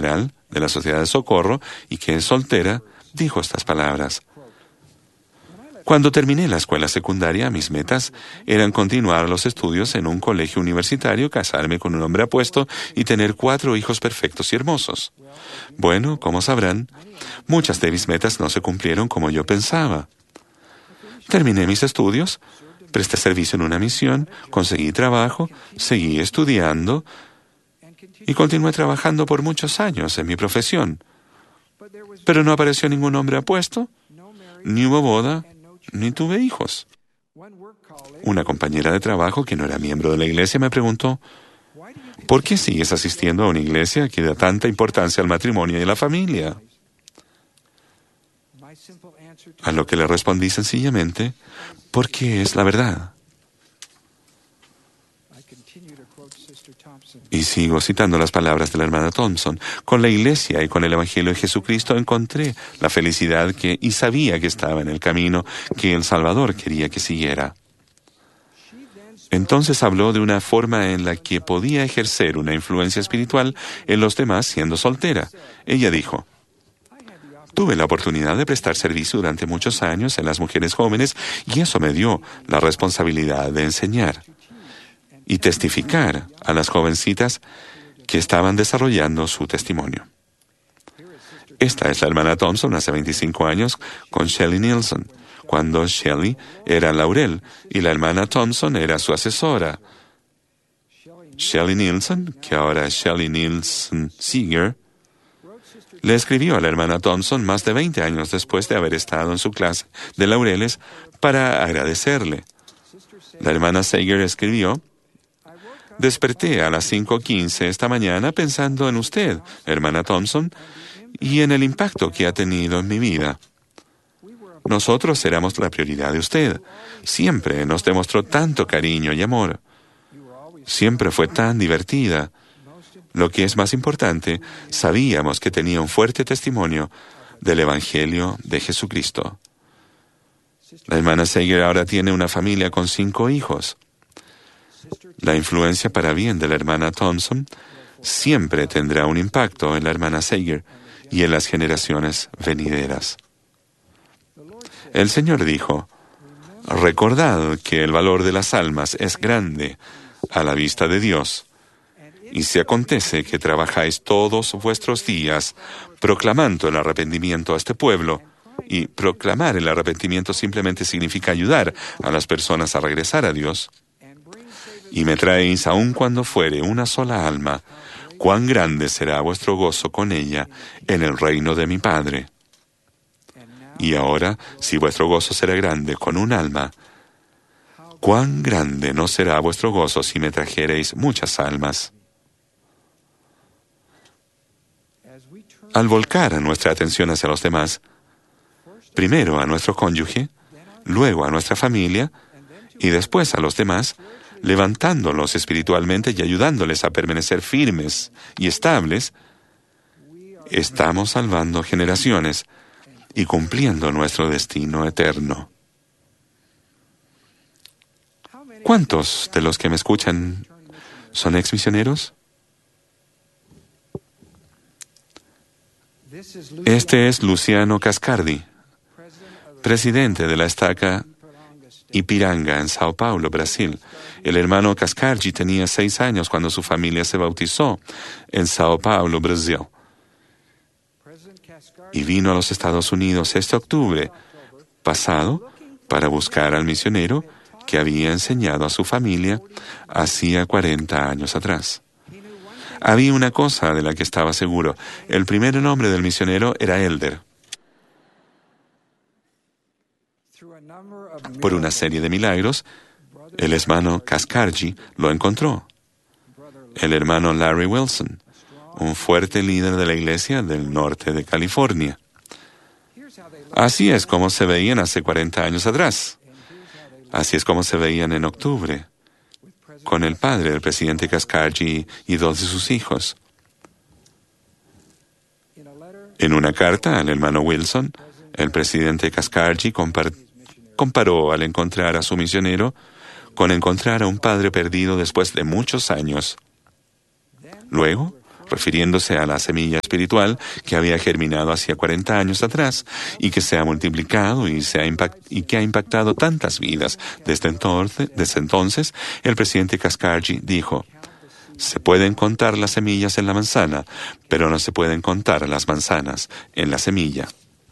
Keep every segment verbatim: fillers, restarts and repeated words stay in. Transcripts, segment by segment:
general de la Sociedad de Socorro y que es soltera, dijo estas palabras: cuando terminé la escuela secundaria, mis metas eran continuar los estudios en un colegio universitario, casarme con un hombre apuesto y tener cuatro hijos perfectos y hermosos. Bueno, como sabrán, muchas de mis metas no se cumplieron como yo pensaba. Terminé mis estudios, presté servicio en una misión, conseguí trabajo, seguí estudiando y continué trabajando por muchos años en mi profesión. Pero no apareció ningún hombre apuesto, ni hubo boda, ni tuve hijos. Una compañera de trabajo que no era miembro de la iglesia me preguntó: ¿por qué sigues asistiendo a una iglesia que da tanta importancia al matrimonio y a la familia? A lo que le respondí sencillamente: porque es la verdad. Y sigo citando las palabras de la hermana Thompson. Con la iglesia y con el Evangelio de Jesucristo encontré la felicidad que, y sabía que estaba en el camino que el Salvador quería que siguiera. Entonces habló de una forma en la que podía ejercer una influencia espiritual en los demás siendo soltera. Ella dijo: tuve la oportunidad de prestar servicio durante muchos años en las mujeres jóvenes y eso me dio la responsabilidad de enseñar y testificar a las jovencitas que estaban desarrollando su testimonio. Esta es la hermana Thompson hace veinticinco años con Shelley Nielsen, cuando Shelley era Laurel y la hermana Thompson era su asesora. Shelley Nielsen, que ahora es Shelley Nielsen Seeger, le escribió a la hermana Thompson más de veinte años después de haber estado en su clase de laureles para agradecerle. La hermana Seeger escribió: desperté a las cinco quince esta mañana pensando en usted, hermana Thompson, y en el impacto que ha tenido en mi vida. Nosotros éramos la prioridad de usted. Siempre nos demostró tanto cariño y amor. Siempre fue tan divertida. Lo que es más importante, sabíamos que tenía un fuerte testimonio del Evangelio de Jesucristo. La hermana Seeger ahora tiene una familia con cinco hijos. La influencia para bien de la hermana Thompson siempre tendrá un impacto en la hermana Seeger y en las generaciones venideras. El Señor dijo: recordad que el valor de las almas es grande a la vista de Dios, y si acontece que trabajáis todos vuestros días proclamando el arrepentimiento a este pueblo, y proclamar el arrepentimiento simplemente significa ayudar a las personas a regresar a Dios, y me traéis aun cuando fuere una sola alma, cuán grande será vuestro gozo con ella en el reino de mi Padre. Y ahora, si vuestro gozo será grande con un alma, cuán grande no será vuestro gozo si me trajereis muchas almas. Al volcar nuestra atención hacia los demás, primero a nuestro cónyuge, luego a nuestra familia y después a los demás, levantándolos espiritualmente y ayudándoles a permanecer firmes y estables, estamos salvando generaciones y cumpliendo nuestro destino eterno. ¿Cuántos de los que me escuchan son exmisioneros? Este es Luciano Cascardi, presidente de la estaca Ipiranga en Sao Paulo, Brasil. El hermano Cascardi tenía seis años cuando su familia se bautizó en Sao Paulo, Brasil. Y vino a los Estados Unidos este octubre pasado para buscar al misionero que había enseñado a su familia hacía cuarenta años atrás. Había una cosa de la que estaba seguro. El primer nombre del misionero era Elder. Por una serie de milagros, el hermano Cascardi lo encontró. El hermano Larry Wilson, un fuerte líder de la iglesia del norte de California. Así es como se veían hace cuarenta años atrás. Así es como se veían en octubre, con el padre del presidente Cascardi y dos de sus hijos. En una carta al hermano Wilson, el presidente Cascardi compar- comparó al encontrar a su misionero con encontrar a un padre perdido después de muchos años. Luego, refiriéndose a la semilla espiritual que había germinado hacía cuarenta años atrás y que se ha multiplicado y, se ha impact- y que ha impactado tantas vidas. Desde entonces, desde entonces, el presidente Caxcargy dijo: se pueden contar las semillas en la manzana, pero no se pueden contar las manzanas en la semilla.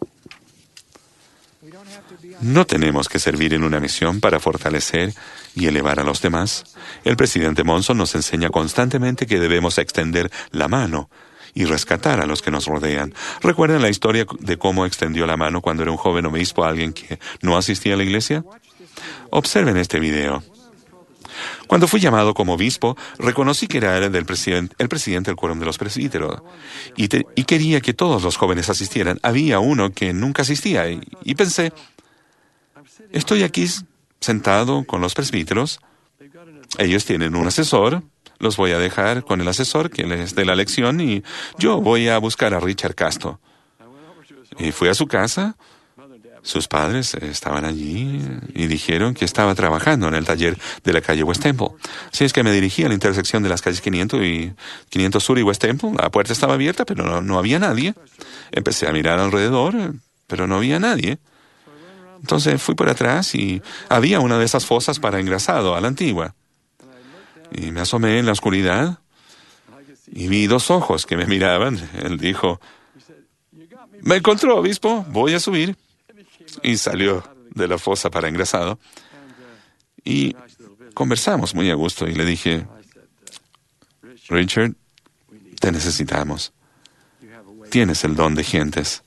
No tenemos que servir en una misión para fortalecer y elevar a los demás. El presidente Monson nos enseña constantemente que debemos extender la mano y rescatar a los que nos rodean. ¿Recuerdan la historia de cómo extendió la mano cuando era un joven obispo a alguien que no asistía a la iglesia? Observen este video. Cuando fui llamado como obispo, reconocí que era el, del presidente, el presidente del quórum de los presbíteros y, te, y quería que todos los jóvenes asistieran. Había uno que nunca asistía y, y pensé, estoy aquí sentado con los presbíteros, ellos tienen un asesor, los voy a dejar con el asesor que les dé la lección y yo voy a buscar a Richard Casto. Y fui a su casa. Sus padres estaban allí y dijeron que estaba trabajando en el taller de la calle West Temple. Así es que me dirigí a la intersección de las calles quinientos y quinientos Sur y West Temple. La puerta estaba abierta, pero no, no había nadie. Empecé a mirar alrededor, pero no había nadie. Entonces fui por atrás y había una de esas fosas para engrasado a la antigua. Y me asomé en la oscuridad y vi dos ojos que me miraban. Él dijo, me encontró, obispo, voy a subir. Y salió de la fosa para engrasado. Y conversamos muy a gusto y le dije, Richard, te necesitamos. Tienes el don de gentes.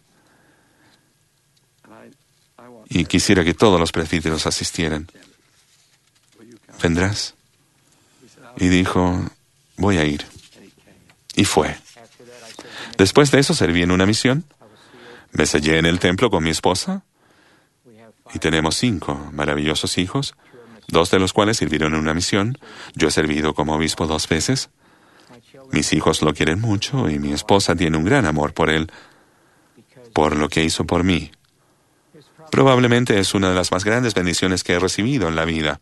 Y quisiera que todos los presbíteros asistieran. ¿Vendrás? Y dijo, voy a ir. Y fue. Después de eso serví en una misión. Me sellé en el templo con mi esposa. Y tenemos cinco maravillosos hijos, dos de los cuales sirvieron en una misión. Yo he servido como obispo dos veces. Mis hijos lo quieren mucho y mi esposa tiene un gran amor por él, por lo que hizo por mí. Probablemente es una de las más grandes bendiciones que he recibido en la vida.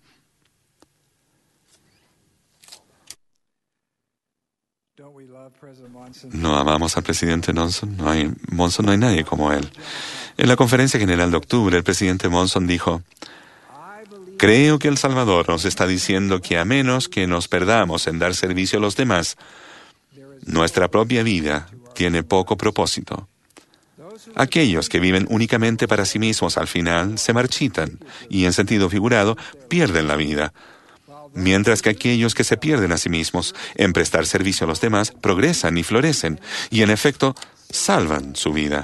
¿No amamos al presidente Monson? No hay, Monson no hay nadie como él. En la conferencia general de octubre, el presidente Monson dijo, creo que El Salvador nos está diciendo que a menos que nos perdamos en dar servicio a los demás, nuestra propia vida tiene poco propósito. Aquellos que viven únicamente para sí mismos al final se marchitan y, en sentido figurado, pierden la vida. Mientras que aquellos que se pierden a sí mismos en prestar servicio a los demás progresan y florecen y, en efecto, salvan su vida.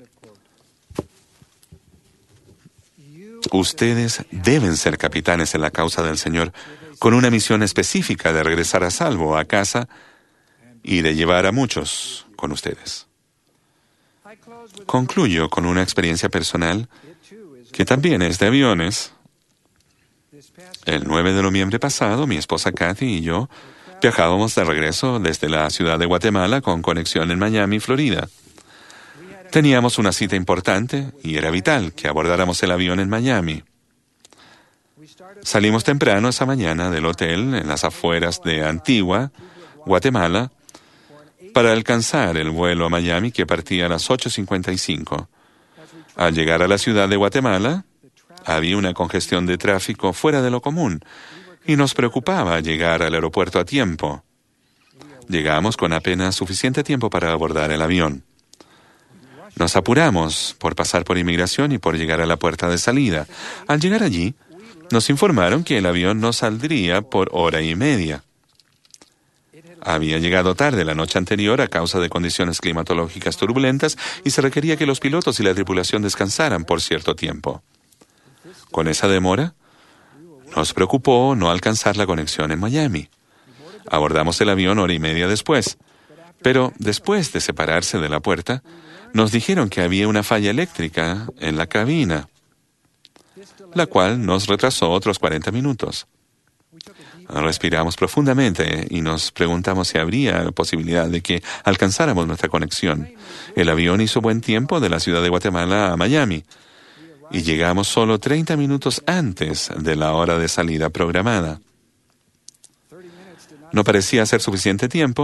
Ustedes deben ser capitanes en la causa del Señor con una misión específica de regresar a salvo a casa y de llevar a muchos con ustedes. Concluyo con una experiencia personal que también es de aviones. El nueve de noviembre pasado, mi esposa Kathy y yo viajábamos de regreso desde la ciudad de Guatemala con conexión en Miami, Florida. Teníamos una cita importante y era vital que abordáramos el avión en Miami. Salimos temprano esa mañana del hotel en las afueras de Antigua, Guatemala, para alcanzar el vuelo a Miami que partía a las ocho cincuenta y cinco. Al llegar a la ciudad de Guatemala, había una congestión de tráfico fuera de lo común y nos preocupaba llegar al aeropuerto a tiempo. Llegamos con apenas suficiente tiempo para abordar el avión. Nos apuramos por pasar por inmigración y por llegar a la puerta de salida. Al llegar allí, nos informaron que el avión no saldría por hora y media. Había llegado tarde la noche anterior a causa de condiciones climatológicas turbulentas y se requería que los pilotos y la tripulación descansaran por cierto tiempo. Con esa demora, nos preocupó no alcanzar la conexión en Miami. Abordamos el avión hora y media después, pero después de separarse de la puerta, nos dijeron que había una falla eléctrica en la cabina, la cual nos retrasó otros cuarenta minutos. Respiramos profundamente y nos preguntamos si habría posibilidad de que alcanzáramos nuestra conexión. El avión hizo buen tiempo de la ciudad de Guatemala a Miami y llegamos solo treinta minutos antes de la hora de salida programada. No parecía ser suficiente tiempo,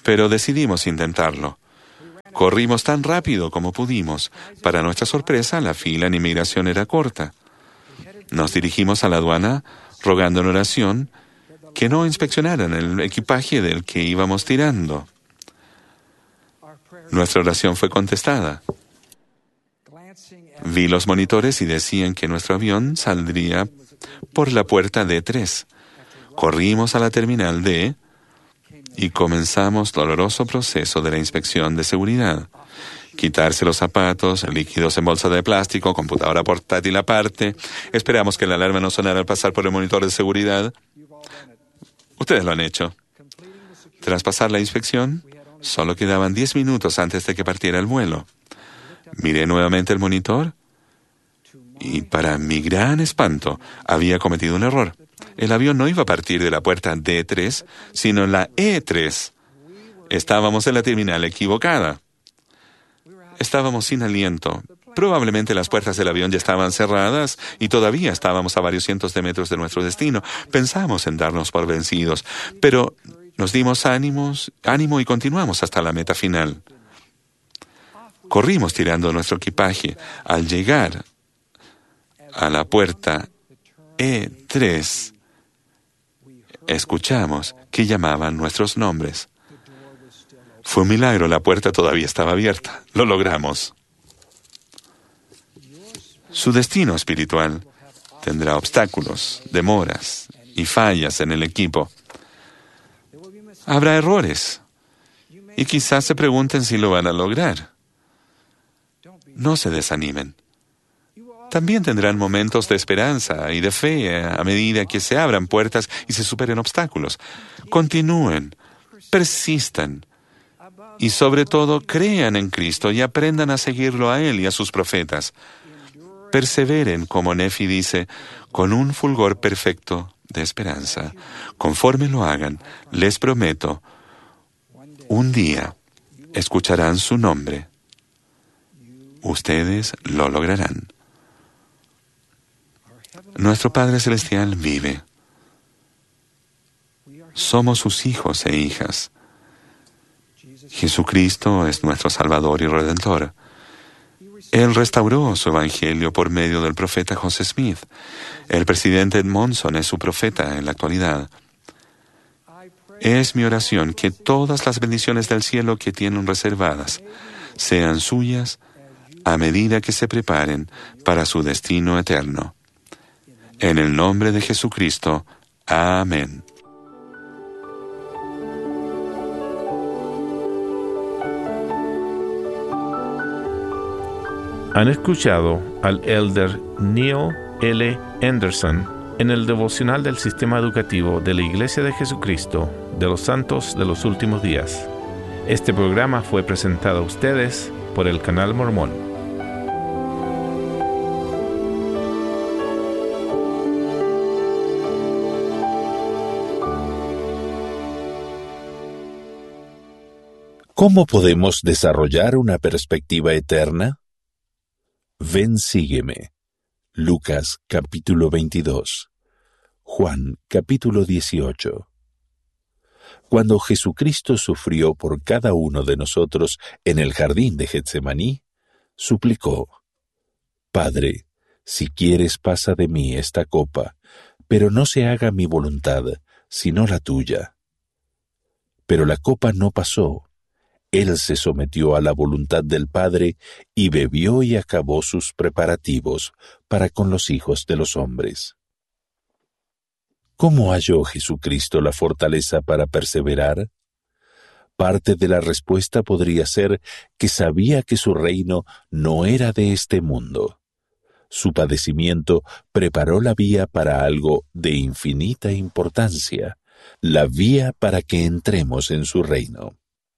pero decidimos intentarlo. Corrimos tan rápido como pudimos. Para nuestra sorpresa, la fila en inmigración era corta. Nos dirigimos a la aduana rogando en oración que no inspeccionaran el equipaje del que íbamos tirando. Nuestra oración fue contestada. Vi los monitores y decían que nuestro avión saldría por la puerta D tres. Corrimos a la terminal D y comenzamos doloroso proceso de la inspección de seguridad. Quitarse los zapatos, líquidos en bolsa de plástico, computadora portátil aparte. Esperamos que la alarma no sonara al pasar por el monitor de seguridad. Ustedes lo han hecho. Tras pasar la inspección, solo quedaban diez minutos antes de que partiera el vuelo. Miré nuevamente el monitor y, para mi gran espanto, había cometido un error. El avión no iba a partir de la puerta D tres, sino la E tres. Estábamos en la terminal equivocada. Estábamos sin aliento. Probablemente las puertas del avión ya estaban cerradas y todavía estábamos a varios cientos de metros de nuestro destino. Pensamos en darnos por vencidos, pero nos dimos ánimos, ánimo y continuamos hasta la meta final. Corrimos tirando nuestro equipaje. Al llegar a la puerta E tres, escuchamos que llamaban nuestros nombres. Fue un milagro, la puerta todavía estaba abierta. Lo logramos. Su destino espiritual tendrá obstáculos, demoras y fallas en el equipo. Habrá errores y quizás se pregunten si lo van a lograr. No se desanimen. También tendrán momentos de esperanza y de fe a medida que se abran puertas y se superen obstáculos. Continúen, persistan y sobre todo crean en Cristo y aprendan a seguirlo a Él y a sus profetas. Perseveren, como Nefi dice, con un fulgor perfecto de esperanza. Conforme lo hagan, les prometo, un día escucharán su nombre. Ustedes lo lograrán. Nuestro Padre Celestial vive. Somos sus hijos e hijas. Jesucristo es nuestro Salvador y Redentor. Él restauró su evangelio por medio del profeta José Smith. El presidente Ed Monson es su profeta en la actualidad. Es mi oración que todas las bendiciones del cielo que tienen reservadas sean suyas a medida que se preparen para su destino eterno. En el nombre de Jesucristo. Amén. Han escuchado al elder Neil L. Anderson en el devocional del Sistema Educativo de la Iglesia de Jesucristo de los Santos de los Últimos Días. Este programa fue presentado a ustedes por el Canal Mormón. ¿Cómo podemos desarrollar una perspectiva eterna? Ven, sígueme. Lucas capítulo veintidós. Juan capítulo dieciocho. Cuando Jesucristo sufrió por cada uno de nosotros en el jardín de Getsemaní, suplicó: Padre, si quieres pasa de mí esta copa, pero no se haga mi voluntad, sino la tuya. Pero la copa no pasó. Él se sometió a la voluntad del Padre y bebió y acabó sus preparativos para con los hijos de los hombres. ¿Cómo halló Jesucristo la fortaleza para perseverar? Parte de la respuesta podría ser que sabía que su reino no era de este mundo. Su padecimiento preparó la vía para algo de infinita importancia, la vía para que entremos en su reino.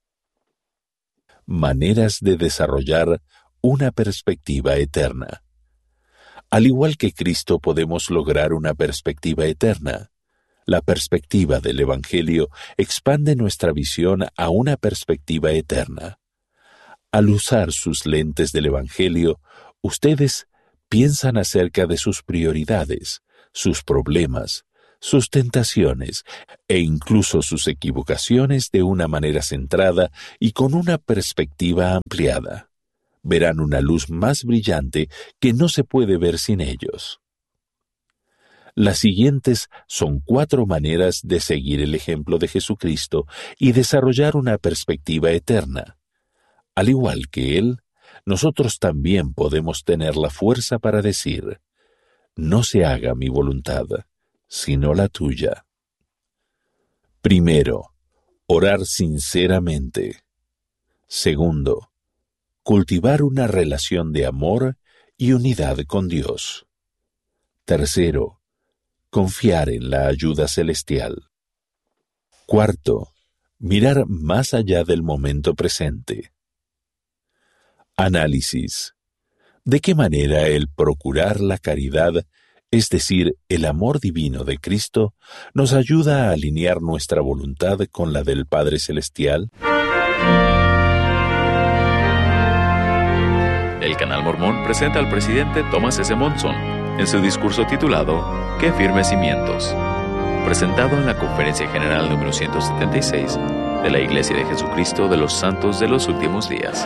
Maneras de desarrollar una perspectiva eterna. Al igual que Cristo, podemos lograr una perspectiva eterna. La perspectiva del Evangelio expande nuestra visión a una perspectiva eterna. Al usar sus lentes del Evangelio, ustedes piensan acerca de sus prioridades, sus problemas, sus tentaciones e incluso sus equivocaciones de una manera centrada y con una perspectiva ampliada. Verán una luz más brillante que no se puede ver sin ellos. Las siguientes son cuatro maneras de seguir el ejemplo de Jesucristo y desarrollar una perspectiva eterna. Al igual que Él, nosotros también podemos tener la fuerza para decir: no se haga mi voluntad, sino la tuya. Primero, orar sinceramente. Segundo, cultivar una relación de amor y unidad con Dios. Tercero, confiar en la ayuda celestial. Cuarto, mirar más allá del momento presente. Análisis. ¿De qué manera el procurar la caridad, es decir, el amor divino de Cristo, nos ayuda a alinear nuestra voluntad con la del Padre Celestial? El Canal Mormón presenta al presidente Thomas S. Monson en su discurso titulado ¡Qué firmes cimientos!, presentado en la Conferencia General número ciento setenta y seis de la Iglesia de Jesucristo de los Santos de los Últimos Días.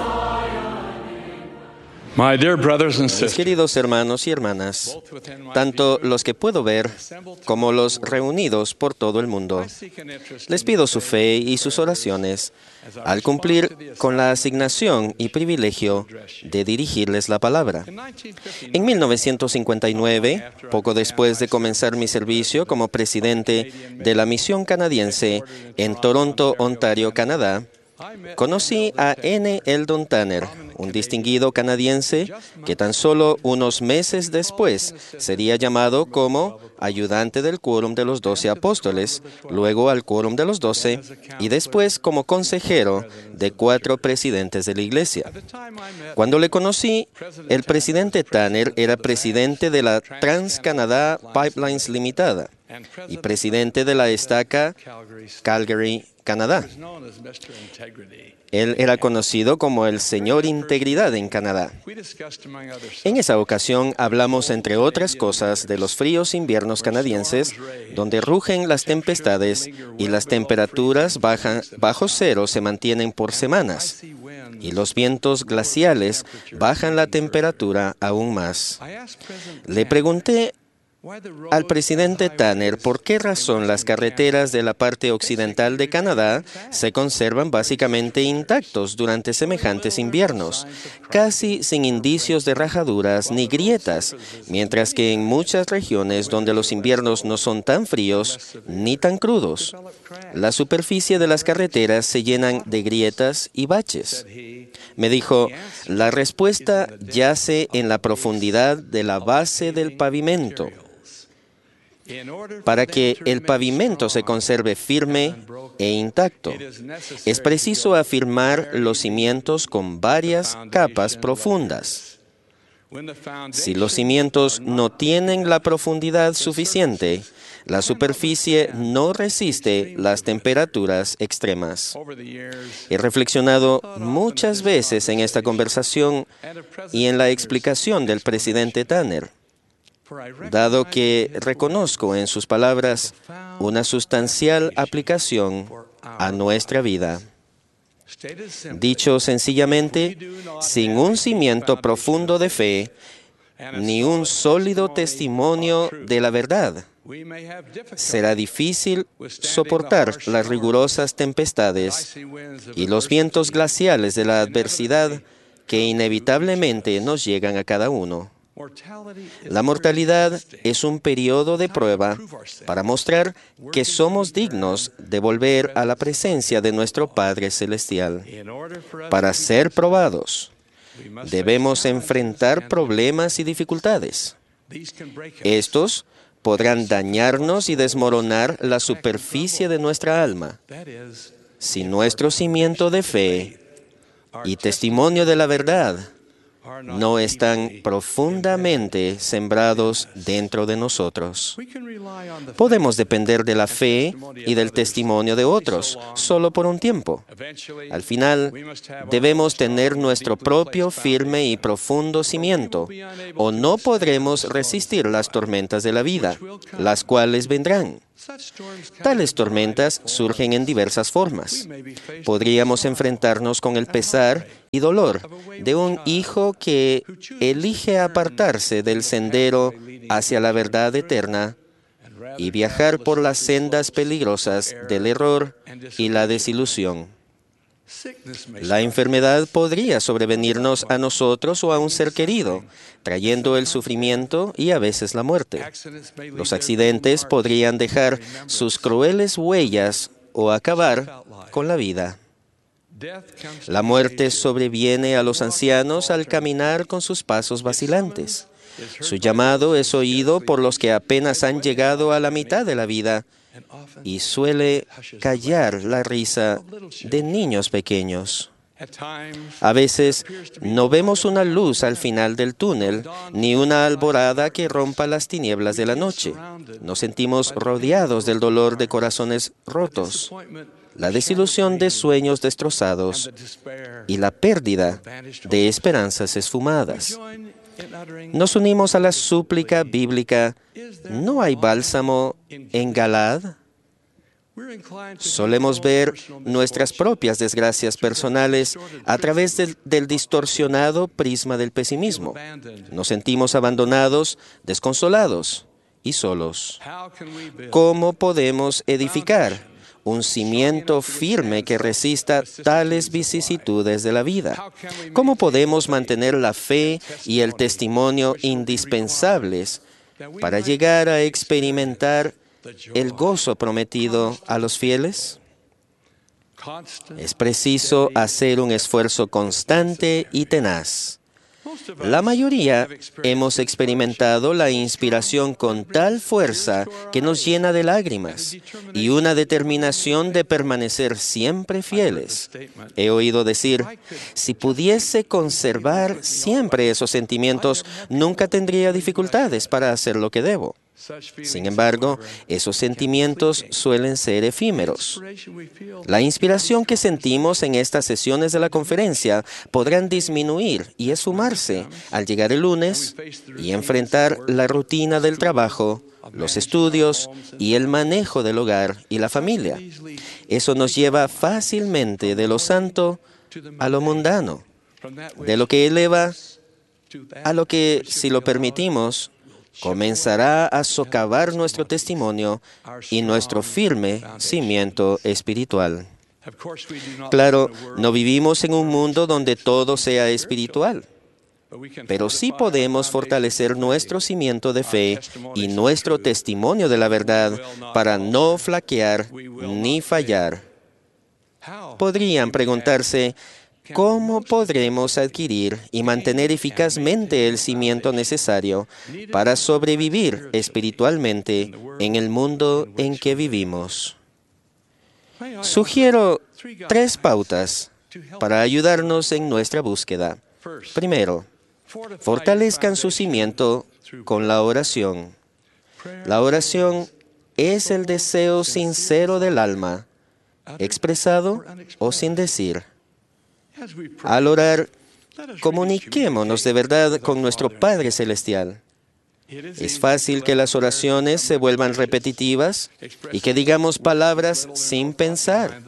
My dear brothers and Mis sisters, queridos hermanos y hermanas, tanto los que puedo ver como los reunidos por todo el mundo, les pido su fe y sus oraciones al cumplir con la asignación y privilegio de dirigirles la palabra. En mil novecientos cincuenta y nueve, poco después de comenzar mi servicio como presidente de la misión canadiense en Toronto, Ontario, Canadá, conocí a N. Eldon Tanner, un distinguido canadiense que tan solo unos meses después sería llamado como ayudante del Quórum de los Doce Apóstoles, luego al Quórum de los Doce y después como consejero de cuatro presidentes de la Iglesia. Cuando le conocí, el presidente Tanner era presidente de la Trans-Canada Pipelines Limitada y presidente de la estaca Calgary, Canadá. Él era conocido como el Señor Integridad en Canadá. En esa ocasión hablamos, entre otras cosas, de los fríos inviernos canadienses, donde rugen las tempestades y las temperaturas baja, bajo cero se mantienen por semanas, y los vientos glaciales bajan la temperatura aún más. Le pregunté al presidente Tanner por qué razón las carreteras de la parte occidental de Canadá se conservan básicamente intactos durante semejantes inviernos, casi sin indicios de rajaduras ni grietas, mientras que en muchas regiones donde los inviernos no son tan fríos ni tan crudos, la superficie de las carreteras se llenan de grietas y baches. Me dijo, la respuesta yace en la profundidad de la base del pavimento. Para que el pavimento se conserve firme e intacto, es preciso afirmar los cimientos con varias capas profundas. Si los cimientos no tienen la profundidad suficiente, la superficie no resiste las temperaturas extremas. He reflexionado muchas veces en esta conversación y en la explicación del presidente Tanner, dado que reconozco en sus palabras una sustancial aplicación a nuestra vida. Dicho sencillamente, sin un cimiento profundo de fe, ni un sólido testimonio de la verdad, será difícil soportar las rigurosas tempestades y los vientos glaciales de la adversidad que inevitablemente nos llegan a cada uno. La mortalidad es un periodo de prueba para mostrar que somos dignos de volver a la presencia de nuestro Padre Celestial. Para ser probados, debemos enfrentar problemas y dificultades. Estos podrán dañarnos y desmoronar la superficie de nuestra alma. Si nuestro cimiento de fe y testimonio de la verdad no están profundamente sembrados dentro de nosotros. Podemos depender de la fe y del testimonio de otros solo por un tiempo. Al final, debemos tener nuestro propio firme y profundo cimiento, o no podremos resistir las tormentas de la vida, las cuales vendrán. Tales tormentas surgen en diversas formas. Podríamos enfrentarnos con el pesar y dolor de un hijo que elige apartarse del sendero hacia la verdad eterna y viajar por las sendas peligrosas del error y la desilusión. La enfermedad podría sobrevenirnos a nosotros o a un ser querido, trayendo el sufrimiento y a veces la muerte. Los accidentes podrían dejar sus crueles huellas o acabar con la vida. La muerte sobreviene a los ancianos al caminar con sus pasos vacilantes. Su llamado es oído por los que apenas han llegado a la mitad de la vida y suele callar la risa de niños pequeños. A veces no vemos una luz al final del túnel, ni una alborada que rompa las tinieblas de la noche. Nos sentimos rodeados del dolor de corazones rotos, la desilusión de sueños destrozados y la pérdida de esperanzas esfumadas. Nos unimos a la súplica bíblica: ¿no hay bálsamo en Galaad? Solemos ver nuestras propias desgracias personales a través del, del distorsionado prisma del pesimismo. Nos sentimos abandonados, desconsolados y solos. ¿Cómo podemos edificar un cimiento firme que resista tales vicisitudes de la vida? ¿Cómo podemos mantener la fe y el testimonio indispensables para llegar a experimentar el gozo prometido a los fieles? Es preciso hacer un esfuerzo constante y tenaz. La mayoría hemos experimentado la inspiración con tal fuerza que nos llena de lágrimas y una determinación de permanecer siempre fieles. He oído decir: si pudiese conservar siempre esos sentimientos, nunca tendría dificultades para hacer lo que debo. Sin embargo, esos sentimientos suelen ser efímeros. La inspiración que sentimos en estas sesiones de la conferencia podrán disminuir y esfumarse al llegar el lunes y enfrentar la rutina del trabajo, los estudios y el manejo del hogar y la familia. Eso nos lleva fácilmente de lo santo a lo mundano, de lo que eleva a lo que, si lo permitimos, comenzará a socavar nuestro testimonio y nuestro firme cimiento espiritual. Claro, no vivimos en un mundo donde todo sea espiritual, pero sí podemos fortalecer nuestro cimiento de fe y nuestro testimonio de la verdad para no flaquear ni fallar. Podrían preguntarse: ¿cómo podremos adquirir y mantener eficazmente el cimiento necesario para sobrevivir espiritualmente en el mundo en que vivimos? Sugiero tres pautas para ayudarnos en nuestra búsqueda. Primero, fortalezcan su cimiento con la oración. La oración es el deseo sincero del alma, expresado o sin decir. Al orar, comuniquémonos de verdad con nuestro Padre Celestial. Es fácil que las oraciones se vuelvan repetitivas y que digamos palabras sin pensar.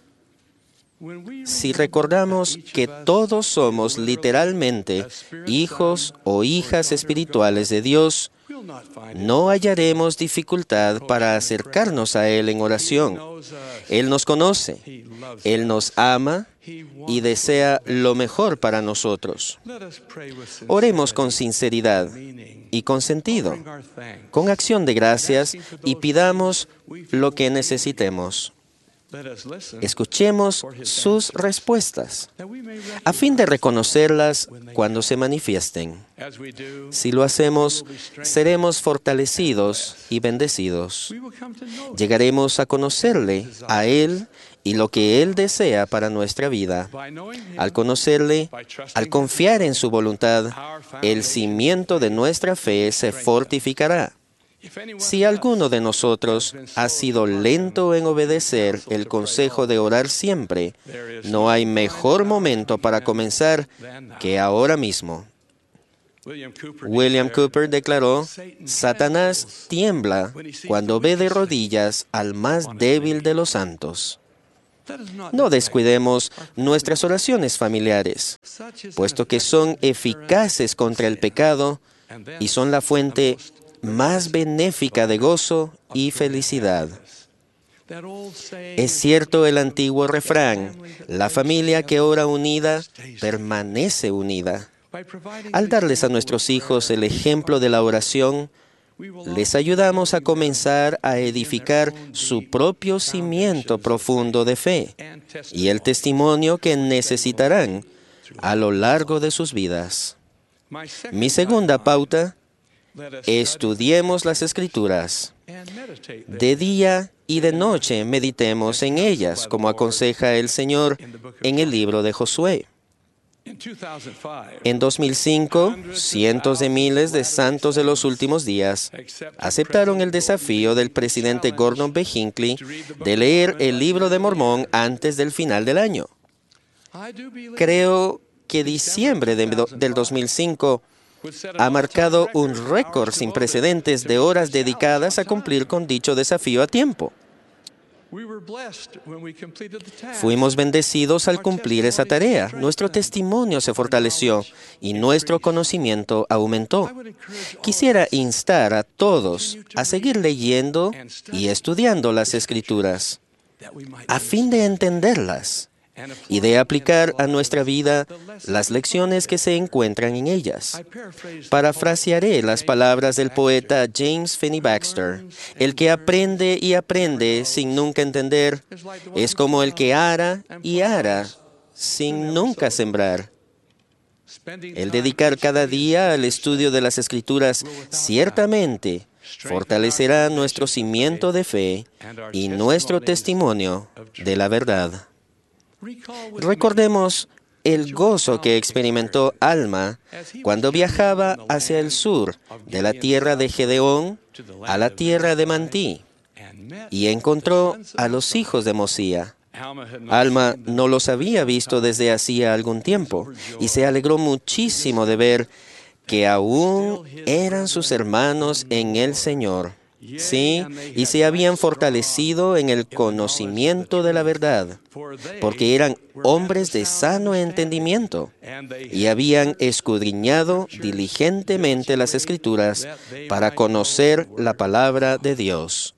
Si recordamos que todos somos literalmente hijos o hijas espirituales de Dios, no hallaremos dificultad para acercarnos a Él en oración. Él nos conoce, Él nos ama y desea lo mejor para nosotros. Oremos con sinceridad y con sentido, con acción de gracias, y pidamos lo que necesitemos. Escuchemos sus respuestas, a fin de reconocerlas cuando se manifiesten. Si lo hacemos, seremos fortalecidos y bendecidos. Llegaremos a conocerle a Él y lo que Él desea para nuestra vida. Al conocerle, al confiar en su voluntad, el cimiento de nuestra fe se fortificará. Si alguno de nosotros ha sido lento en obedecer el consejo de orar siempre, no hay mejor momento para comenzar que ahora mismo. William Cooper declaró, Satanás tiembla cuando ve de rodillas al más débil de los santos. No descuidemos nuestras oraciones familiares, puesto que son eficaces contra el pecado y son la fuente más benéfica de gozo y felicidad. Es cierto el antiguo refrán, la familia que ora unida permanece unida. Al darles a nuestros hijos el ejemplo de la oración, les ayudamos a comenzar a edificar su propio cimiento profundo de fe y el testimonio que necesitarán a lo largo de sus vidas. Mi segunda pauta: estudiemos las Escrituras. De día y de noche meditemos en ellas, como aconseja el Señor en el libro de Josué. En dos mil cinco, cientos de miles de santos de los últimos días aceptaron el desafío del presidente Gordon B. Hinckley de leer el libro de Mormón antes del final del año. Creo que diciembre de, del dos mil cinco ha marcado un récord sin precedentes de horas dedicadas a cumplir con dicho desafío a tiempo. Fuimos bendecidos al cumplir esa tarea. Nuestro testimonio se fortaleció y nuestro conocimiento aumentó. Quisiera instar a todos a seguir leyendo y estudiando las Escrituras a fin de entenderlas y de aplicar a nuestra vida las lecciones que se encuentran en ellas. Parafrasearé las palabras del poeta James Finney Baxter: el que aprende y aprende sin nunca entender es como el que ara y ara sin nunca sembrar. El dedicar cada día al estudio de las Escrituras ciertamente fortalecerá nuestro cimiento de fe y nuestro testimonio de la verdad. Recordemos el gozo que experimentó Alma cuando viajaba hacia el sur de la tierra de Gedeón a la tierra de Mantí y encontró a los hijos de Mosía. Alma no los había visto desde hacía algún tiempo y se alegró muchísimo de ver que aún eran sus hermanos en el Señor. Sí, y se habían fortalecido en el conocimiento de la verdad, porque eran hombres de sano entendimiento y habían escudriñado diligentemente las Escrituras para conocer la palabra de Dios.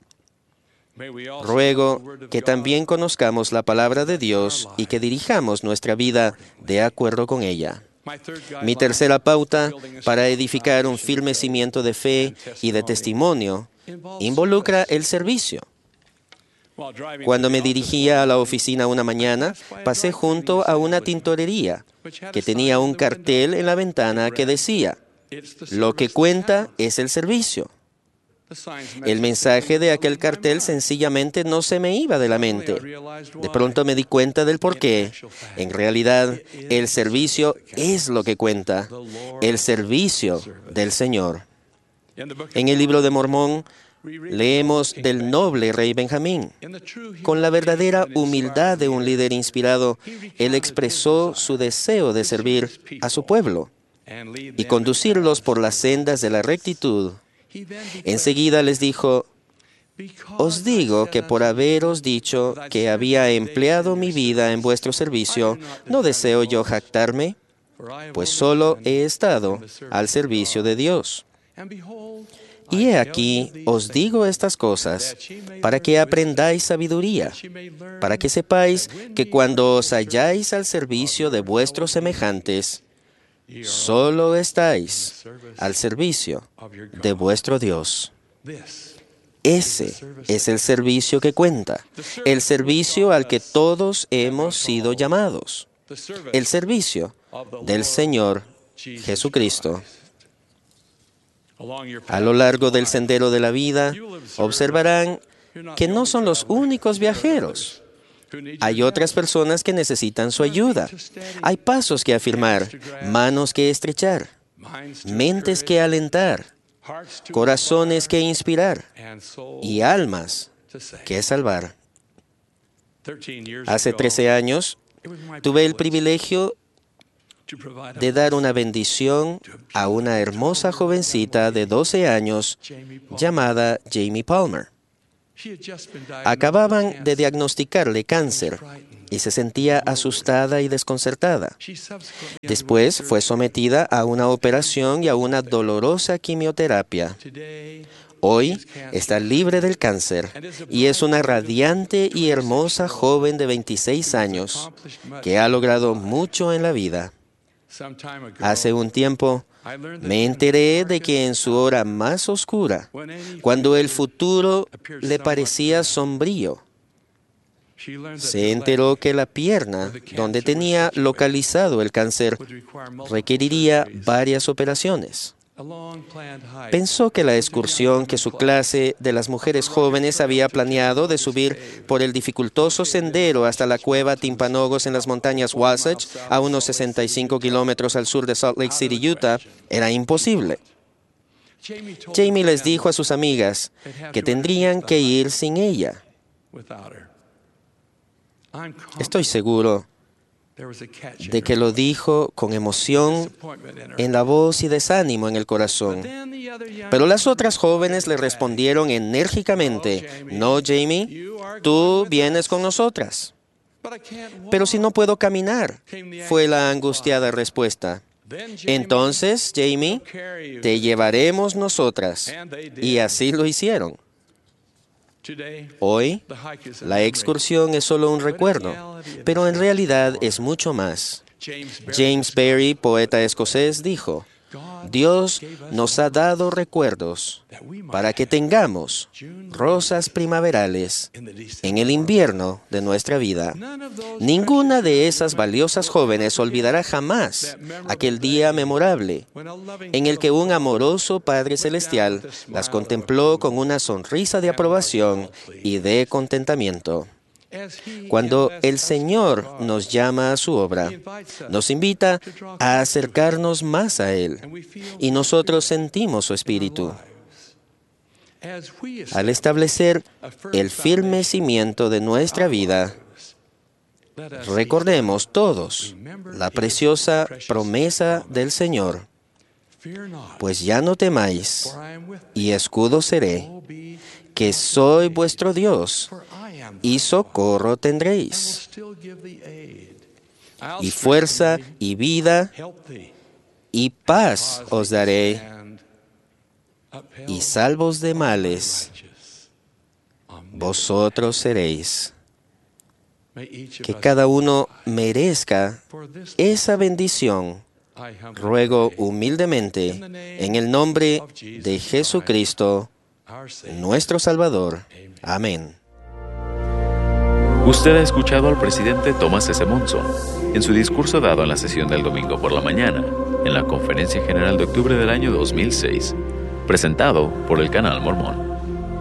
Ruego que también conozcamos la palabra de Dios y que dirijamos nuestra vida de acuerdo con ella. Mi tercera pauta para edificar un firme cimiento de fe y de testimonio involucra el servicio. Cuando me dirigía a la oficina una mañana, pasé junto a una tintorería que tenía un cartel en la ventana que decía: "Lo que cuenta es el servicio". El mensaje de aquel cartel sencillamente no se me iba de la mente. De pronto me di cuenta del porqué. En realidad, el servicio es lo que cuenta, el servicio del Señor. En el libro de Mormón, leemos del noble rey Benjamín. Con la verdadera humildad de un líder inspirado, él expresó su deseo de servir a su pueblo y conducirlos por las sendas de la rectitud. Enseguida les dijo: "Os digo que por haberos dicho que había empleado mi vida en vuestro servicio, no deseo yo jactarme, pues solo he estado al servicio de Dios. Y he aquí, os digo estas cosas, para que aprendáis sabiduría, para que sepáis que cuando os halláis al servicio de vuestros semejantes, solo estáis al servicio de vuestro Dios". Ese es el servicio que cuenta, el servicio al que todos hemos sido llamados, el servicio del Señor Jesucristo. A lo largo del sendero de la vida, observarán que no son los únicos viajeros. Hay otras personas que necesitan su ayuda. Hay pasos que afirmar, manos que estrechar, mentes que alentar, corazones que inspirar y almas que salvar. Hace trece años, tuve el privilegio de dar una bendición a una hermosa jovencita de doce años llamada Jamie Palmer. Acababan de diagnosticarle cáncer y se sentía asustada y desconcertada. Después fue sometida a una operación y a una dolorosa quimioterapia. Hoy está libre del cáncer y es una radiante y hermosa joven de veintiséis años que ha logrado mucho en la vida. Hace un tiempo me enteré de que en su hora más oscura, cuando el futuro le parecía sombrío, se enteró que la pierna donde tenía localizado el cáncer requeriría varias operaciones. Pensó que la excursión que su clase de las mujeres jóvenes había planeado de subir por el dificultoso sendero hasta la cueva Timpanogos en las montañas Wasatch, a unos sesenta y cinco kilómetros al sur de Salt Lake City, Utah, era imposible. Jamie les dijo a sus amigas que tendrían que ir sin ella. Estoy seguro de que lo dijo con emoción en la voz y desánimo en el corazón. Pero las otras jóvenes le respondieron enérgicamente, no, Jamie, tú vienes con nosotras. Pero si no puedo caminar, fue la angustiada respuesta. Entonces, Jamie, te llevaremos nosotras. Y así lo hicieron. Hoy, la excursión es solo un recuerdo, pero en realidad es mucho más. James Barrie, poeta escocés, dijo, Dios nos ha dado recuerdos para que tengamos rosas primaverales en el invierno de nuestra vida. Ninguna de esas valiosas jóvenes olvidará jamás aquel día memorable en el que un amoroso Padre Celestial las contempló con una sonrisa de aprobación y de contentamiento. Cuando el Señor nos llama a su obra, nos invita a acercarnos más a Él, y nosotros sentimos su espíritu. Al establecer el firme cimiento de nuestra vida, recordemos todos la preciosa promesa del Señor. Pues ya no temáis, y escudo seré, que soy vuestro Dios, y socorro tendréis, y fuerza y vida y paz os daré, y salvos de males vosotros seréis. Que cada uno merezca esa bendición. Ruego humildemente en el nombre de Jesucristo, nuestro Salvador. Amén. Usted ha escuchado al presidente Thomas S. Monson en su discurso dado en la sesión del domingo por la mañana, en la Conferencia General de octubre del año dos mil seis, presentado por el Canal Mormón.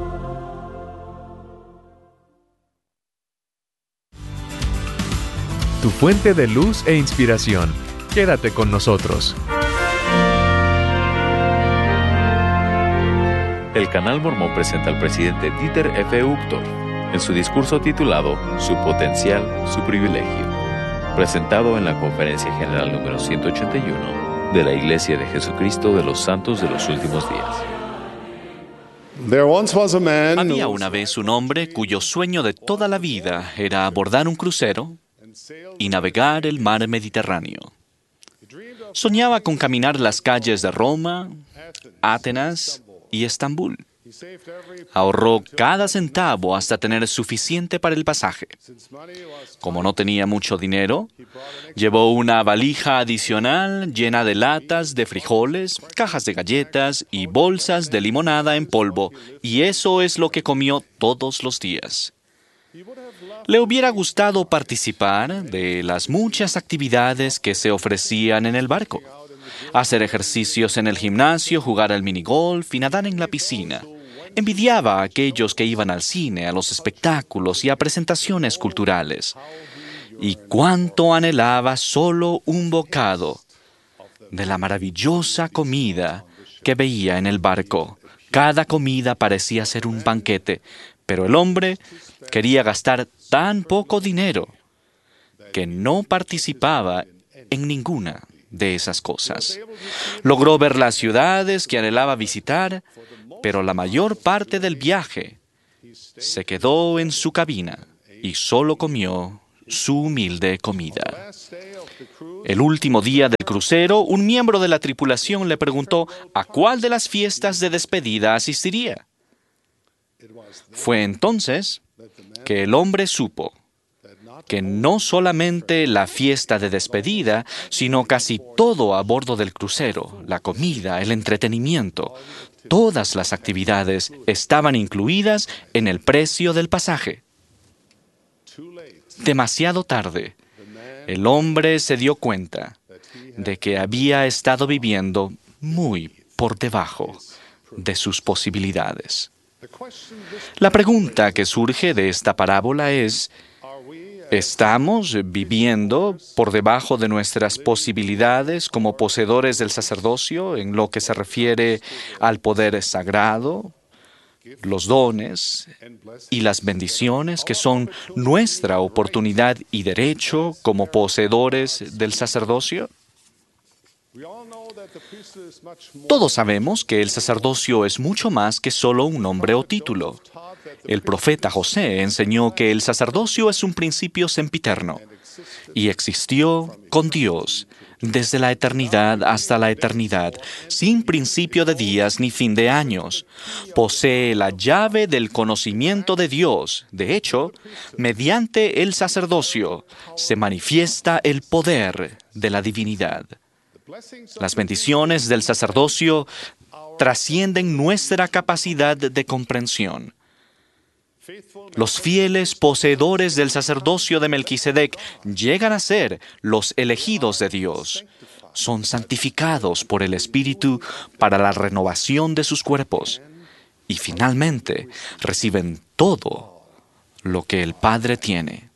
Tu fuente de luz e inspiración. Quédate con nosotros. El Canal Mormón presenta al presidente Dieter F. Uchtdorf en su discurso titulado Su potencial, su privilegio, presentado en la Conferencia General número ciento ochenta y uno de la Iglesia de Jesucristo de los Santos de los Últimos Días. Había una vez un hombre cuyo sueño de toda la vida era abordar un crucero y navegar el mar Mediterráneo. Soñaba con caminar las calles de Roma, Atenas y Estambul. Ahorró cada centavo hasta tener suficiente para el pasaje. Como no tenía mucho dinero, llevó una valija adicional llena de latas de frijoles, cajas de galletas y bolsas de limonada en polvo, y eso es lo que comió todos los días. Le hubiera gustado participar de las muchas actividades que se ofrecían en el barco. Hacer ejercicios en el gimnasio, jugar al minigolf y nadar en la piscina. Envidiaba a aquellos que iban al cine, a los espectáculos y a presentaciones culturales. Y cuánto anhelaba solo un bocado de la maravillosa comida que veía en el barco. Cada comida parecía ser un banquete, pero el hombre quería gastar tan poco dinero que no participaba en ninguna de esas cosas. Logró ver las ciudades que anhelaba visitar, pero la mayor parte del viaje se quedó en su cabina y solo comió su humilde comida. El último día del crucero, un miembro de la tripulación le preguntó a cuál de las fiestas de despedida asistiría. Fue entonces que el hombre supo que no solamente la fiesta de despedida, sino casi todo a bordo del crucero, la comida, el entretenimiento, todas las actividades estaban incluidas en el precio del pasaje. Demasiado tarde, el hombre se dio cuenta de que había estado viviendo muy por debajo de sus posibilidades. La pregunta que surge de esta parábola es: ¿estamos viviendo por debajo de nuestras posibilidades como poseedores del sacerdocio en lo que se refiere al poder sagrado, los dones y las bendiciones que son nuestra oportunidad y derecho como poseedores del sacerdocio? Todos sabemos que el sacerdocio es mucho más que solo un nombre o título. El profeta José enseñó que el sacerdocio es un principio sempiterno y existió con Dios desde la eternidad hasta la eternidad, sin principio de días ni fin de años. Posee la llave del conocimiento de Dios. De hecho, mediante el sacerdocio se manifiesta el poder de la divinidad. Las bendiciones del sacerdocio trascienden nuestra capacidad de comprensión. Los fieles poseedores del sacerdocio de Melquisedec llegan a ser los elegidos de Dios. Son santificados por el Espíritu para la renovación de sus cuerpos. Y finalmente reciben todo lo que el Padre tiene.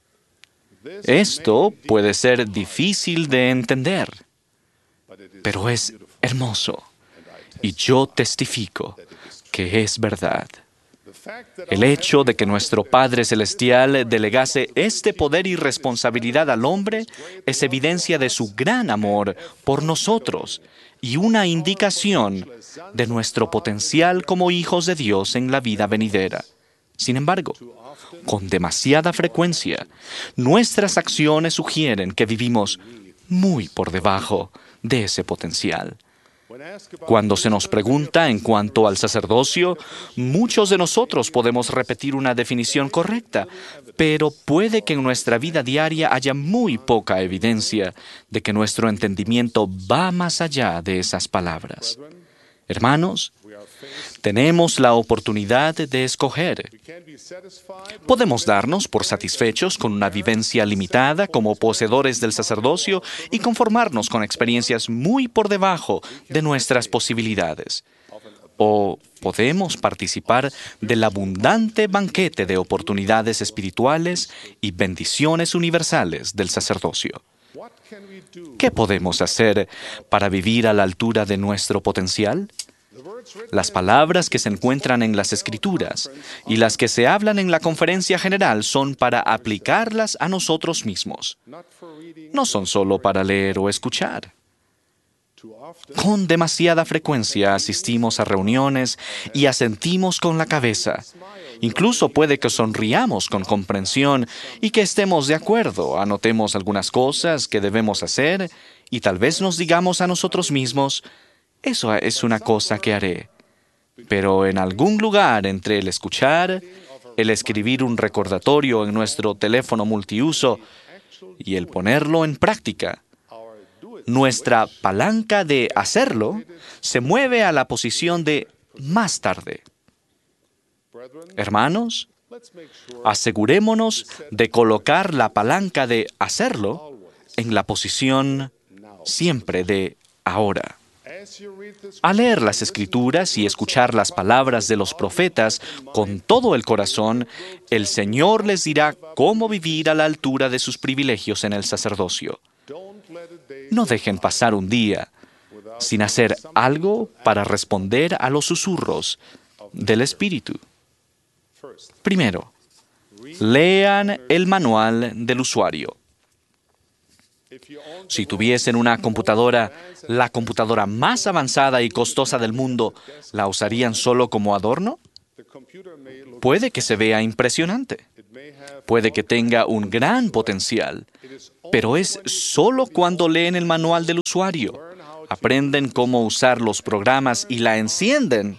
Esto puede ser difícil de entender, pero es hermoso. Y yo testifico que es verdad. El hecho de que nuestro Padre Celestial delegase este poder y responsabilidad al hombre es evidencia de su gran amor por nosotros y una indicación de nuestro potencial como hijos de Dios en la vida venidera. Sin embargo, con demasiada frecuencia, nuestras acciones sugieren que vivimos muy por debajo de ese potencial. Cuando se nos pregunta en cuanto al sacerdocio, muchos de nosotros podemos repetir una definición correcta, pero puede que en nuestra vida diaria haya muy poca evidencia de que nuestro entendimiento va más allá de esas palabras. Hermanos, tenemos la oportunidad de escoger. Podemos darnos por satisfechos con una vivencia limitada como poseedores del sacerdocio y conformarnos con experiencias muy por debajo de nuestras posibilidades. O podemos participar del abundante banquete de oportunidades espirituales y bendiciones universales del sacerdocio. ¿Qué podemos hacer para vivir a la altura de nuestro potencial? Las palabras que se encuentran en las Escrituras y las que se hablan en la conferencia general son para aplicarlas a nosotros mismos. No son solo para leer o escuchar. Con demasiada frecuencia asistimos a reuniones y asentimos con la cabeza. Incluso puede que sonriamos con comprensión y que estemos de acuerdo, anotemos algunas cosas que debemos hacer y tal vez nos digamos a nosotros mismos: eso es una cosa que haré. Pero en algún lugar entre el escuchar, el escribir un recordatorio en nuestro teléfono multiuso y el ponerlo en práctica, nuestra palanca de hacerlo se mueve a la posición de más tarde. Hermanos, asegurémonos de colocar la palanca de hacerlo en la posición siempre de ahora. Al leer las Escrituras y escuchar las palabras de los profetas con todo el corazón, el Señor les dirá cómo vivir a la altura de sus privilegios en el sacerdocio. No dejen pasar un día sin hacer algo para responder a los susurros del Espíritu. Primero, lean el manual del usuario. Si tuviesen una computadora, la computadora más avanzada y costosa del mundo, ¿la usarían solo como adorno? Puede que se vea impresionante. Puede que tenga un gran potencial, pero es solo cuando leen el manual del usuario, aprenden cómo usar los programas y la encienden,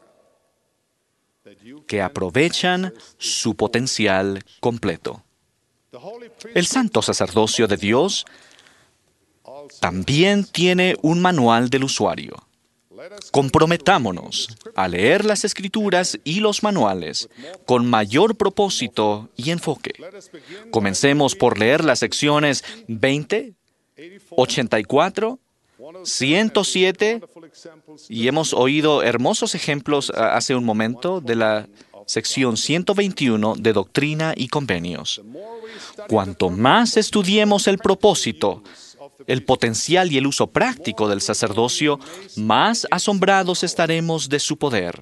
que aprovechan su potencial completo. El santo sacerdocio de Dios también tiene un manual del usuario. Comprometámonos a leer las Escrituras y los manuales con mayor propósito y enfoque. Comencemos por leer las secciones veinte, ochenta y cuatro, ciento siete, y hemos oído hermosos ejemplos hace un momento de la sección ciento veintiuno de Doctrina y Convenios. Cuanto más estudiemos el propósito, el potencial y el uso práctico del sacerdocio, más asombrados estaremos de su poder.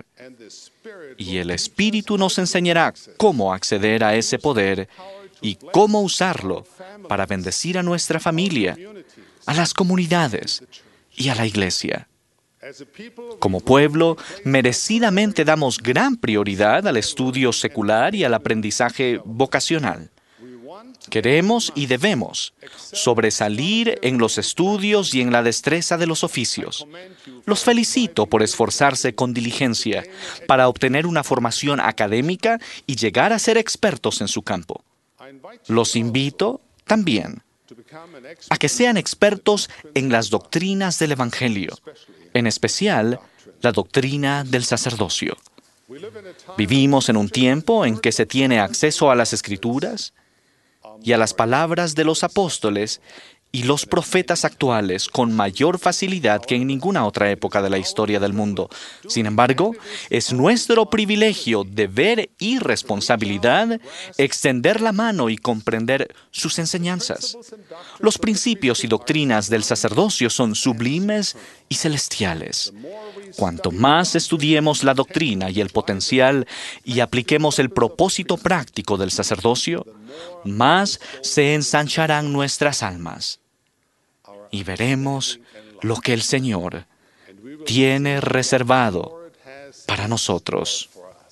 Y el Espíritu nos enseñará cómo acceder a ese poder y cómo usarlo para bendecir a nuestra familia, a las comunidades y a la iglesia. Como pueblo, merecidamente damos gran prioridad al estudio secular y al aprendizaje vocacional. Queremos y debemos sobresalir en los estudios y en la destreza de los oficios. Los felicito por esforzarse con diligencia para obtener una formación académica y llegar a ser expertos en su campo. Los invito también a que sean expertos en las doctrinas del Evangelio, en especial la doctrina del sacerdocio. Vivimos en un tiempo en que se tiene acceso a las Escrituras y a las palabras de los apóstoles y los profetas actuales con mayor facilidad que en ninguna otra época de la historia del mundo. Sin embargo, es nuestro privilegio, deber y responsabilidad extender la mano y comprender sus enseñanzas. Los principios y doctrinas del sacerdocio son sublimes y celestiales. Cuanto más estudiemos la doctrina y el potencial y apliquemos el propósito práctico del sacerdocio, más se ensancharán nuestras almas y veremos lo que el Señor tiene reservado para nosotros.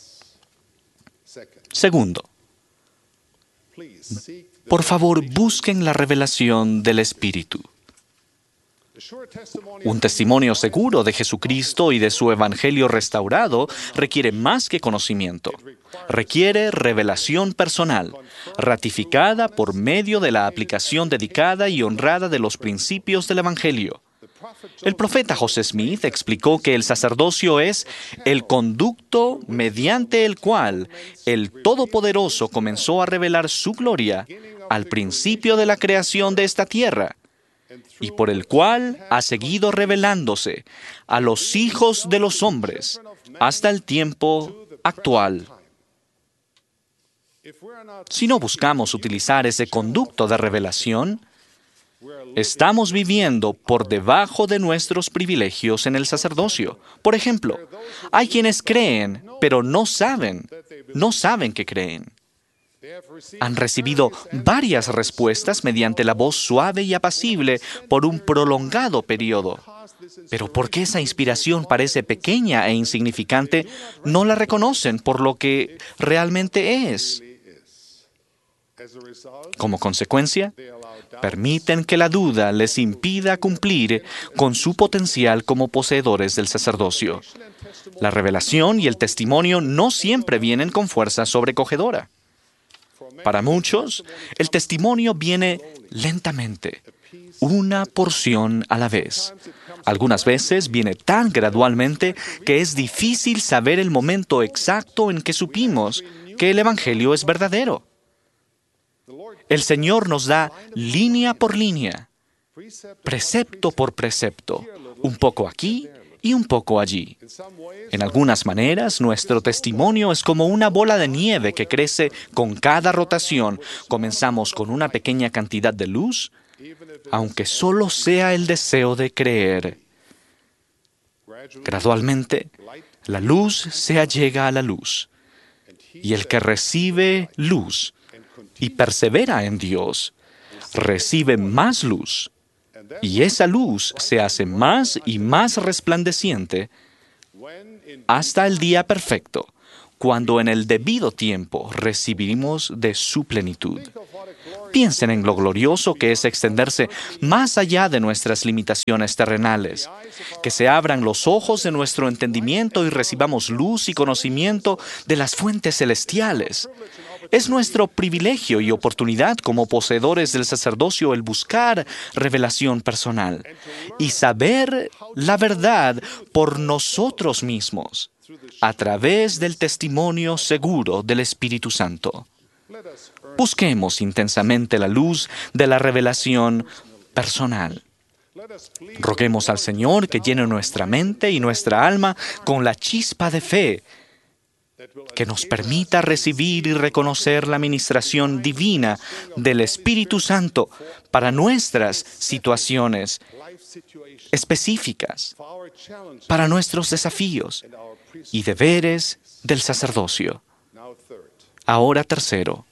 Segundo, por favor, busquen la revelación del Espíritu. Un testimonio seguro de Jesucristo y de su Evangelio restaurado requiere más que conocimiento. Requiere revelación personal, ratificada por medio de la aplicación dedicada y honrada de los principios del Evangelio. El profeta José Smith explicó que el sacerdocio es el conducto mediante el cual el Todopoderoso comenzó a revelar su gloria al principio de la creación de esta tierra, y por el cual ha seguido revelándose a los hijos de los hombres hasta el tiempo actual. Si no buscamos utilizar ese conducto de revelación, estamos viviendo por debajo de nuestros privilegios en el sacerdocio. Por ejemplo, hay quienes creen, pero no saben, no saben que creen. Han recibido varias respuestas mediante la voz suave y apacible por un prolongado periodo. Pero porque esa inspiración parece pequeña e insignificante, no la reconocen por lo que realmente es. Como consecuencia, permiten que la duda les impida cumplir con su potencial como poseedores del sacerdocio. La revelación y el testimonio no siempre vienen con fuerza sobrecogedora. Para muchos, el testimonio viene lentamente, una porción a la vez. Algunas veces viene tan gradualmente que es difícil saber el momento exacto en que supimos que el Evangelio es verdadero. El Señor nos da línea por línea, precepto por precepto, un poco aquí y un poco allí. En algunas maneras, nuestro testimonio es como una bola de nieve que crece con cada rotación. Comenzamos con una pequeña cantidad de luz, aunque solo sea el deseo de creer. Gradualmente, la luz se allega a la luz, y el que recibe luz y persevera en Dios, recibe más luz, y esa luz se hace más y más resplandeciente hasta el día perfecto, cuando en el debido tiempo recibimos de su plenitud. Piensen en lo glorioso que es extenderse más allá de nuestras limitaciones terrenales, que se abran los ojos de nuestro entendimiento y recibamos luz y conocimiento de las fuentes celestiales. Es nuestro privilegio y oportunidad como poseedores del sacerdocio el buscar revelación personal y saber la verdad por nosotros mismos a través del testimonio seguro del Espíritu Santo. Busquemos intensamente la luz de la revelación personal. Roguemos al Señor que llene nuestra mente y nuestra alma con la chispa de fe, que nos permita recibir y reconocer la ministración divina del Espíritu Santo para nuestras situaciones específicas, para nuestros desafíos y deberes del sacerdocio. Ahora, tercero,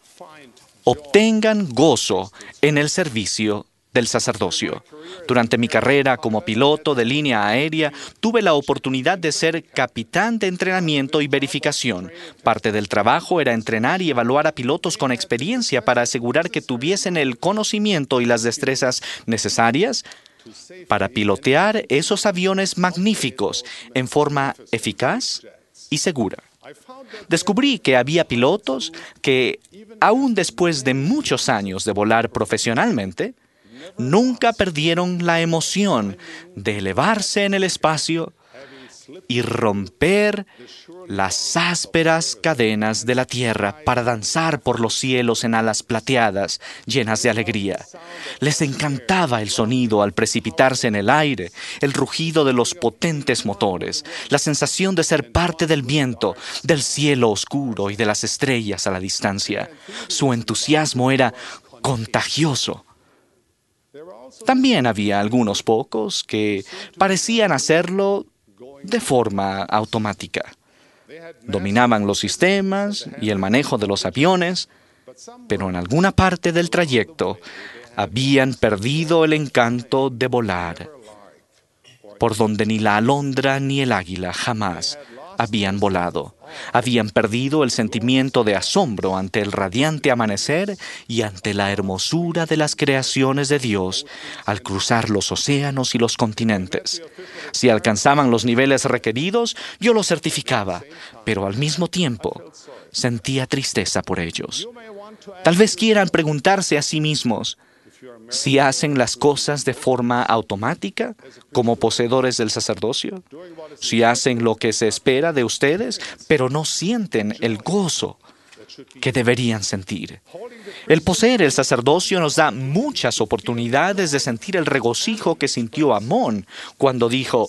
obtengan gozo en el servicio del sacerdocio. Durante mi carrera como piloto de línea aérea, tuve la oportunidad de ser capitán de entrenamiento y verificación. Parte del trabajo era entrenar y evaluar a pilotos con experiencia para asegurar que tuviesen el conocimiento y las destrezas necesarias para pilotear esos aviones magníficos en forma eficaz y segura. Descubrí que había pilotos que, aún después de muchos años de volar profesionalmente, nunca perdieron la emoción de elevarse en el espacio y romper las ásperas cadenas de la tierra para danzar por los cielos en alas plateadas, llenas de alegría. Les encantaba el sonido al precipitarse en el aire, el rugido de los potentes motores, la sensación de ser parte del viento, del cielo oscuro y de las estrellas a la distancia. Su entusiasmo era contagioso. También había algunos pocos que parecían hacerlo de forma automática. Dominaban los sistemas y el manejo de los aviones, pero en alguna parte del trayecto habían perdido el encanto de volar, por donde ni la alondra ni el águila jamás habían volado. Habían perdido el sentimiento de asombro ante el radiante amanecer y ante la hermosura de las creaciones de Dios al cruzar los océanos y los continentes. Si alcanzaban los niveles requeridos, yo los certificaba, pero al mismo tiempo sentía tristeza por ellos. Tal vez quieran preguntarse a sí mismos si hacen las cosas de forma automática como poseedores del sacerdocio, si hacen lo que se espera de ustedes, pero no sienten el gozo que deberían sentir. El poseer el sacerdocio nos da muchas oportunidades de sentir el regocijo que sintió Amón cuando dijo: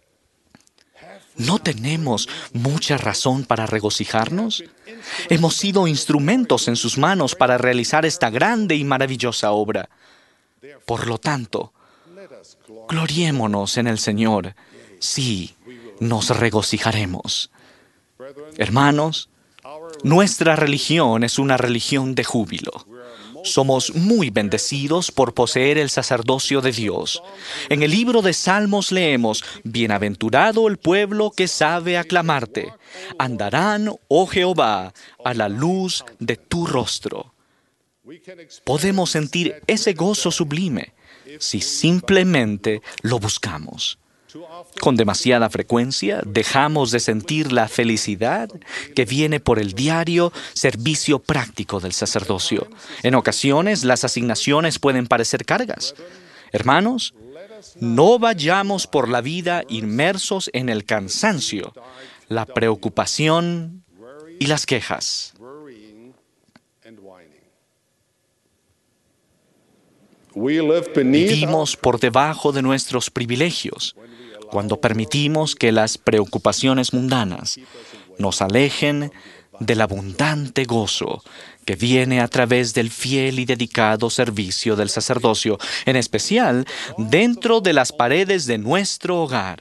¿no tenemos mucha razón para regocijarnos? Hemos sido instrumentos en sus manos para realizar esta grande y maravillosa obra. Por lo tanto, gloriémonos en el Señor. Sí, nos regocijaremos. Hermanos, nuestra religión es una religión de júbilo. Somos muy bendecidos por poseer el sacerdocio de Dios. En el libro de Salmos leemos: «Bienaventurado el pueblo que sabe aclamarte. Andarán, oh Jehová, a la luz de tu rostro». Podemos sentir ese gozo sublime si simplemente lo buscamos. Con demasiada frecuencia dejamos de sentir la felicidad que viene por el diario servicio práctico del sacerdocio. En ocasiones las asignaciones pueden parecer cargas. Hermanos, no vayamos por la vida inmersos en el cansancio, la preocupación y las quejas. Vivimos por debajo de nuestros privilegios cuando permitimos que las preocupaciones mundanas nos alejen del abundante gozo que viene a través del fiel y dedicado servicio del sacerdocio, en especial dentro de las paredes de nuestro hogar.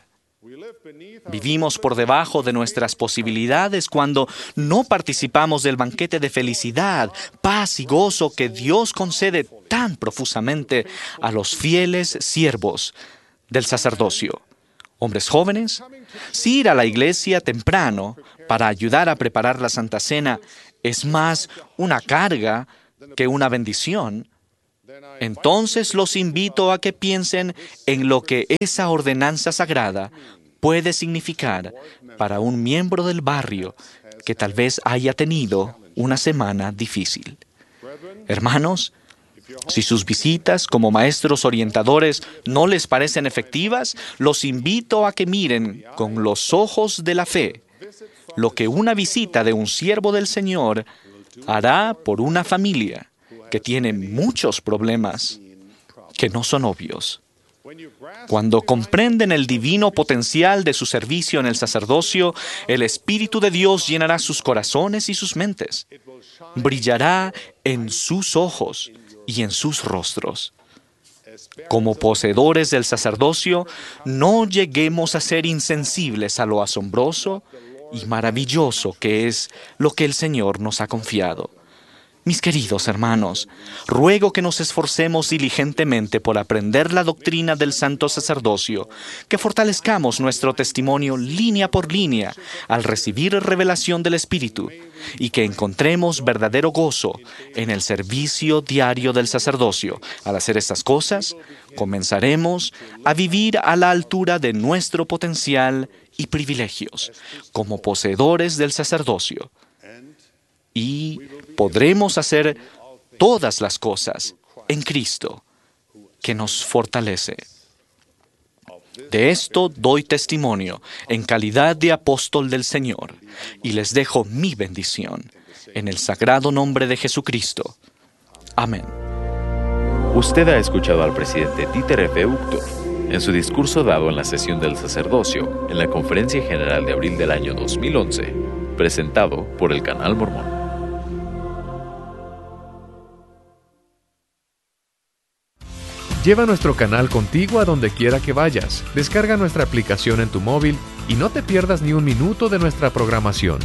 Vivimos por debajo de nuestras posibilidades cuando no participamos del banquete de felicidad, paz y gozo que Dios concede tan profusamente a los fieles siervos del sacerdocio. Hombres jóvenes, si ir a la iglesia temprano para ayudar a preparar la Santa Cena es más una carga que una bendición, entonces los invito a que piensen en lo que esa ordenanza sagrada puede significar para un miembro del barrio que tal vez haya tenido una semana difícil. Hermanos, si sus visitas como maestros orientadores no les parecen efectivas, los invito a que miren con los ojos de la fe lo que una visita de un siervo del Señor hará por una familia que tiene muchos problemas que no son obvios. Cuando comprenden el divino potencial de su servicio en el sacerdocio, el Espíritu de Dios llenará sus corazones y sus mentes. Brillará en sus ojos y en sus rostros. Como poseedores del sacerdocio, no lleguemos a ser insensibles a lo asombroso y maravilloso que es lo que el Señor nos ha confiado. Mis queridos hermanos, ruego que nos esforcemos diligentemente por aprender la doctrina del santo sacerdocio, que fortalezcamos nuestro testimonio línea por línea al recibir revelación del Espíritu y que encontremos verdadero gozo en el servicio diario del sacerdocio. Al hacer estas cosas, comenzaremos a vivir a la altura de nuestro potencial y privilegios como poseedores del sacerdocio. Y podremos hacer todas las cosas en Cristo, que nos fortalece. De esto doy testimonio en calidad de apóstol del Señor, y les dejo mi bendición en el sagrado nombre de Jesucristo. Amén. Usted ha escuchado al presidente Dieter F. Uchtdorf en su discurso dado en la sesión del sacerdocio en la Conferencia General de abril del año dos mil once, presentado por el Canal Mormón. Lleva nuestro canal contigo a donde quiera que vayas. Descarga nuestra aplicación en tu móvil y no te pierdas ni un minuto de nuestra programación.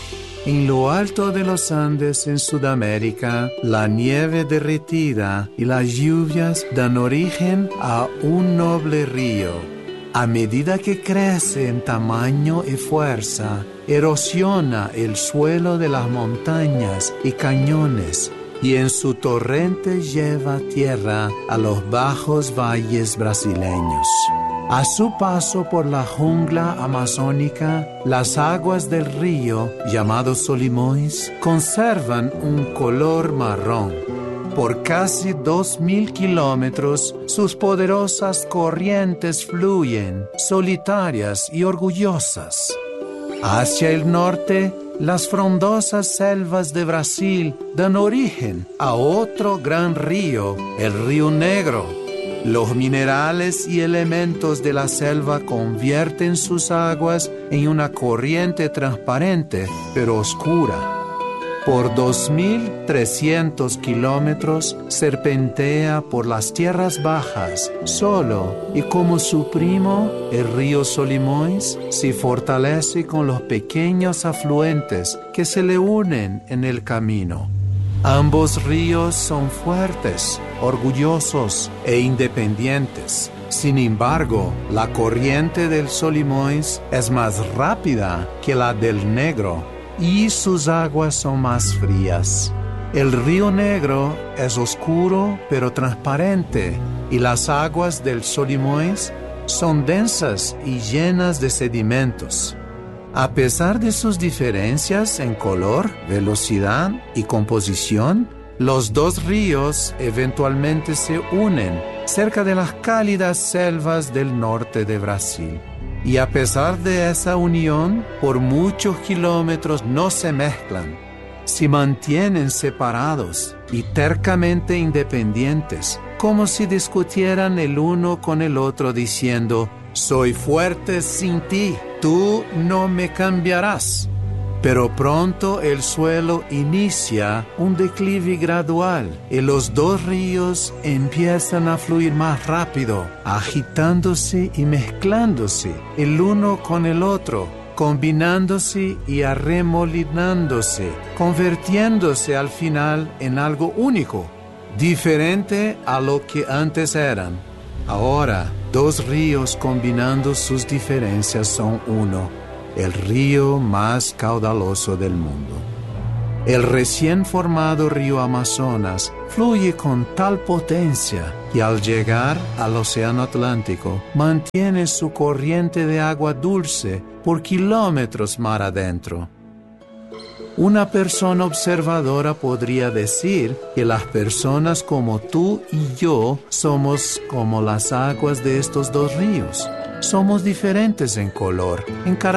En lo alto de los Andes en Sudamérica, la nieve derretida y las lluvias dan origen a un noble río. A medida que crece en tamaño y fuerza, erosiona el suelo de las montañas y cañones, y en su torrente lleva tierra a los bajos valles brasileños. A su paso por la jungla amazónica, las aguas del río, llamado Solimões, conservan un color marrón. Por casi dos mil kilómetros, sus poderosas corrientes fluyen, solitarias y orgullosas. Hacia el norte, las frondosas selvas de Brasil dan origen a otro gran río, el Río Negro. Los minerales y elementos de la selva convierten sus aguas en una corriente transparente, pero oscura. Por dos mil trescientos kilómetros serpentea por las tierras bajas, solo, y como su primo, el río Solimões, se fortalece con los pequeños afluentes que se le unen en el camino. Ambos ríos son fuertes, orgullosos e independientes. Sin embargo, la corriente del Solimões es más rápida que la del Negro, y sus aguas son más frías. El río Negro es oscuro pero transparente, y las aguas del Solimões son densas y llenas de sedimentos. A pesar de sus diferencias en color, velocidad y composición, los dos ríos eventualmente se unen cerca de las cálidas selvas del norte de Brasil. Y a pesar de esa unión, por muchos kilómetros no se mezclan. Se mantienen separados y tercamente independientes, como si discutieran el uno con el otro diciendo, soy fuerte sin ti, tú no me cambiarás. Pero pronto el suelo inicia un declive gradual y los dos ríos empiezan a fluir más rápido, agitándose y mezclándose el uno con el otro, combinándose y arremolinándose, convirtiéndose al final en algo único, diferente a lo que antes eran. Ahora, dos ríos combinando sus diferencias son uno. El río más caudaloso del mundo. El recién formado río Amazonas fluye con tal potencia y al llegar al Océano Atlántico mantiene su corriente de agua dulce por kilómetros mar adentro. Una persona observadora podría decir que las personas como tú y yo somos como las aguas de estos dos ríos. Somos diferentes en color, en carácter,